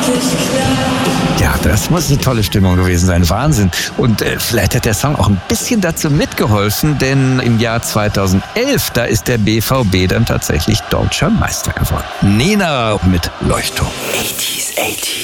Ja, das muss eine tolle Stimmung gewesen sein. Wahnsinn. Und vielleicht hat der Song auch ein bisschen dazu mitgeholfen, denn im Jahr 2011, da ist der BVB dann tatsächlich deutscher Meister geworden. Nena mit Leuchtturm. 80s.